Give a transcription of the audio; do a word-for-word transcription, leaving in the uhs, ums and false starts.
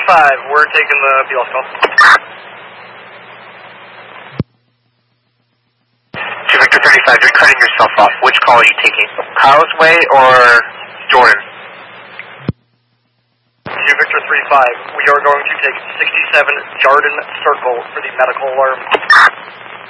thirty-five, we're taking the B L S call. To Victor thirty-five, you're cutting yourself off. Which call are you taking? Causeway or Jordan? To Victor thirty-five, we are going to take sixty-seven Jordan Circle for the medical alarm.